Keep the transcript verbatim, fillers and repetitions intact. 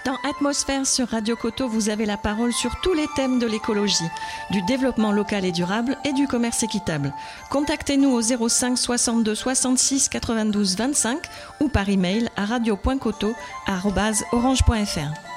Dans Atmosphère sur Radio Coteau, vous avez la parole sur tous les thèmes de l'écologie, du développement local et durable et du commerce équitable. Contactez-nous au zéro cinq soixante-deux soixante-six quatre-vingt-douze vingt-cinq ou par email à radio point coteau arobase orange point f r.